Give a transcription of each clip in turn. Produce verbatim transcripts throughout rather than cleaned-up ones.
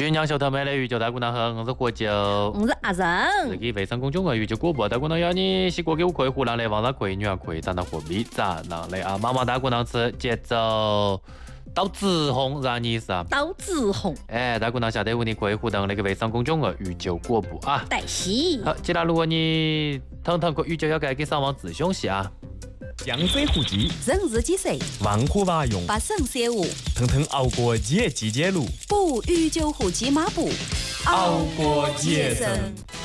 续让小头妹的宇宙大姑娘好，我是何九， 我是阿成。 自己微信公众号宇宙广播大姑娘要你，西瓜给我可以湖南的，网上可以女儿可以长到货币长那类啊，妈妈大姑娘吃节奏。到紫红让你是啊， 到紫红， 哎，大姑娘晓得你可以互动那个微信公众号宇宙广播啊。 带戏。 好，既然如果你通通个宇宙要改给上网咨询些啊。 江水户籍， 人日几岁？ 万户娃用， 八省三五， 腾腾熬过节季节路， 补宇宙户籍码布， 熬过节生。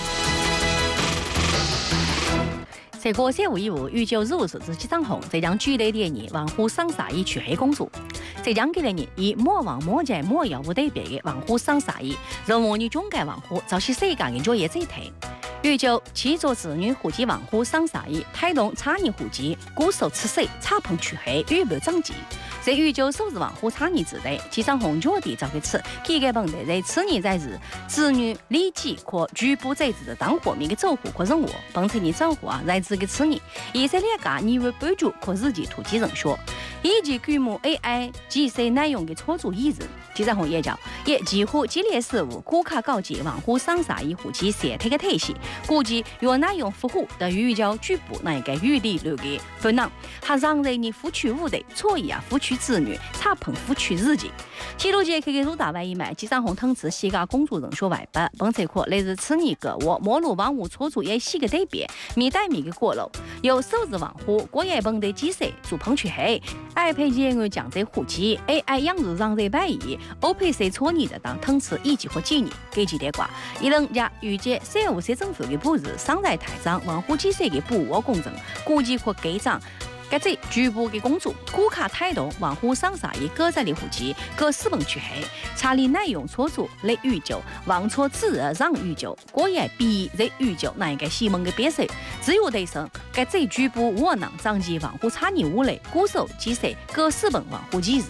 这个三五一五宇宙日是自己长红，浙江举类的人王虎上沙一去黑公主。浙江给了人以莫忘莫在莫要无对别的王虎上沙一，任务你中间王虎早些世界的作业最推。宇宙七座子女户籍王虎上沙一，推动产业户籍，固守吃水，插棚去黑，预备长期。在宇宙首日王虎产业之内，机场红脚地早给吃，几个本地在此年在日子女立即可局部在日的当货面的走户可任务，本次你走户啊，在这个此年，以色列家你为帮助可自己突击人说，以及规模 A I 及些内容的操作意人。机场红也叫也几乎激烈事务，顾客告诫王虎上沙一户籍写这个体系，估计有内容服务的宇宙局部那个余力流的分量，还让人你付出无的错意啊，付出子女差碰付出日记。记录节 K K 入大外以买，机场红腾次西家公主人说外八，本这块类似此年个我摩路网务操作也四个对比，米带米的过路，有首日王虎国业本的几岁主碰去黑，爱配件我讲这户籍 A I 样子让人百亿。O P C 错你的当腾次以及或几年给几点挂，一人家预计三五市政府的布日上在台上王虎几岁的补窝工程，估计或给涨。搿只局部的工作，顾客态度王虎上沙一个在的户籍，各私本去黑，查理内容错做来预救，王错自然让预救，果然比在预救那一个西蒙的别墅，只有对生搿只局部窝囊长期王虎查理屋内固守几岁各私本王虎几日。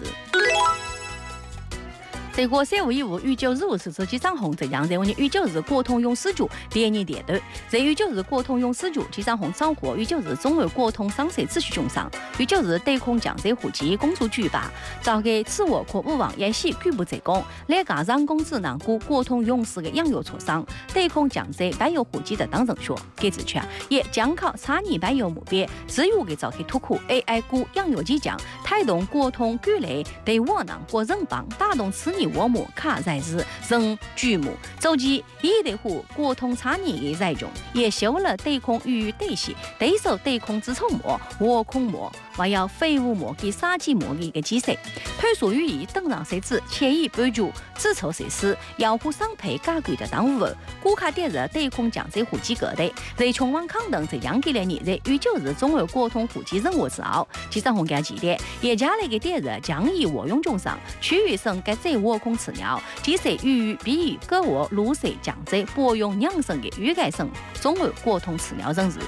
这个三五一五宇宙日是自己长红，浙江在我们宇宙日国通用四主连年迭代，在宇宙日国通用四主机长红招活宇宙日中国国通商社秩序中上，宇宙日对空降在户籍公主举办，招给自我可勿忘也系举步在工，来加上公子南股国通用事的养育磋商，对空降在白有户籍的当人说，给指出也将靠产业白有目标，自由的召开突库 A I 股养育即将，推动国通举类对我囊国人帮打动此年。我们卡在日人巨目，周期一对户国通产业的在中，也修了对空与对系，对手对空之臭膜、窝空膜，还有废物膜给杀鸡膜的一个机制，推属于以登上设置，且以帮助自筹设施，要互相配加贵的当务，顾客点日对空降在户籍各地，在穷王康等这样给了你在宇宙日中国国通户籍任务之后，机长红家几点，也加了一个点日将以我用中上，区域省该在我空饲料，即是与比喻各国陆水降在播用养生的预改省中国国通饲料人士。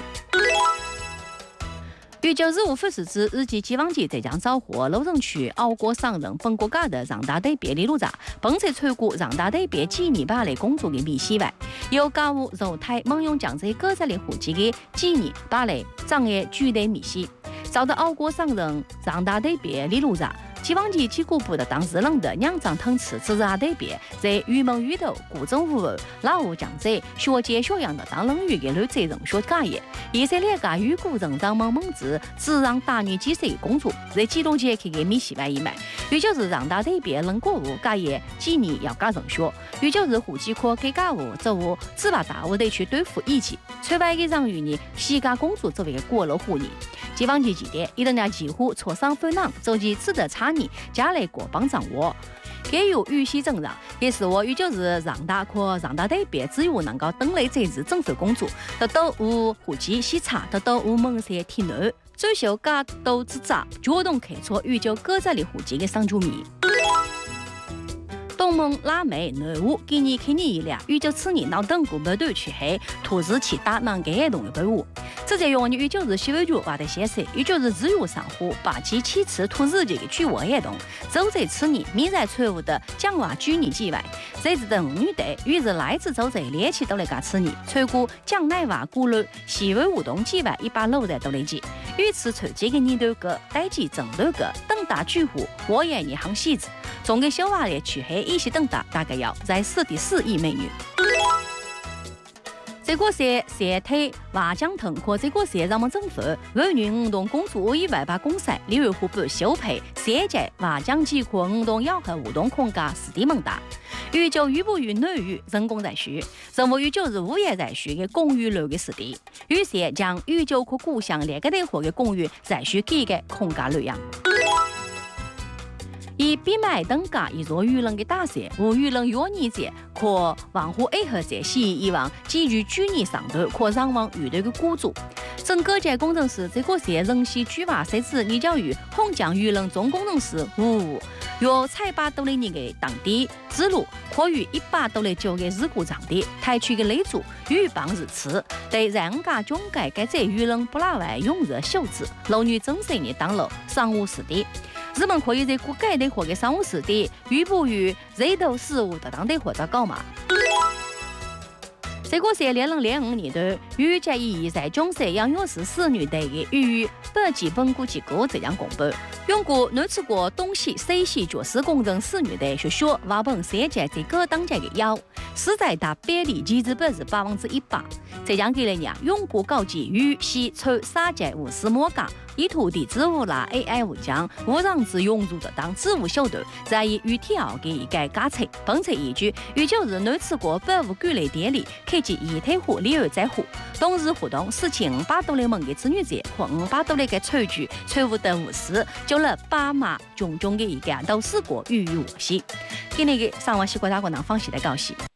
宇宙日务副市之日记期望期浙江昭和楼城区澳国上任本国家的上大队别李路长，本次参股上大队别几年把类工作的米西外，有家务肉台蒙用江浙各在的户籍的几年把类长业举类米西，遭到澳国上任上大队别李路长。期望期起股部的当事人的两张腾次自然对比，在玉门鱼头、古政府、老吴江浙学界学样的当人鱼的刘责任学家业，以色列家与古人当蒙蒙子自让大女几岁的工作，在记录节去给米西外一买，也就是让大对比人过务家业几年要加人学，也就是户籍科给家务作务自把大务得去对付以及，除外给让与你西家工作作为过了户呢。期望期几点，一人家几乎挫伤分囊，周期值得差你家内国帮掌握。给予预期增长，也是我与就是让大可让大队别只有能够等来这次政府工作，得到无户籍西查，得到无门些体内，追求家都之责，主动开出预就各在的户籍的上住民。东蒙拉美内务今年开年以来，预计此年闹等股不断去黑，土质其大能给动的保护。 此前用于就是西尾局话的先生，也就是日月上火，霸气起次突日节的举活活动，走在此年米在错误的讲话举年之外，这次等女队于是来自走在联起都来噶此年，吹过讲乃话鼓楼西尾活动之外一把路在都来接，与此传接的年头个代际正头个等大巨户，我也一行戏子，总给小娃的去黑一些等大大概要在四点四亿美元。这个是社体话讲腾和这个是让我们政府为女运动工作以外把公司里维护不修配世界话讲机和运动要和活动空间实地门大。宇宙与不与内域人工在序，任务宇宙是物业在序的公寓楼的实地，于是将宇宙和故乡两个地方的公寓在序给的空间内容。以比卖等价一座舆论的打算，和舆论约年节可网户爱好者吸引以往基于居年上头可上网遇到的鼓组。整个这工程师这个是人系举法设置你教育红将舆论总工程师五约采八多年的当地之路，可于一百多年九个事故场地台区的雷主与棒日次，对人家中改改这舆论不拉外用热秀子，楼女真三年当了商务实地。日本可以在国改的或个商务实地，与不与热头事务的当地或者搞嘛？这个是二零零五年的与这意义在中山养育市市女队的与北基本估机构这样公布，用过南次国东西西系爵士工程市女队学学瓦本世界这个当家的腰，实在达比例机制百是百分之一百。这样给了你用过高级与西抽沙界无私莫嘎。以土地植物啦 A I 物将无让之用入的当植物小豆，再以与体奥给一改加测，本测依据与就是南次国百物举类典礼，开启一体户里二在户，冬日活动四千五百多类门的子女节或五百多类的餐具，财务的无私，就了爸妈种种的一个都是国与与我系，给那个上网西国大国能放弃的高兴。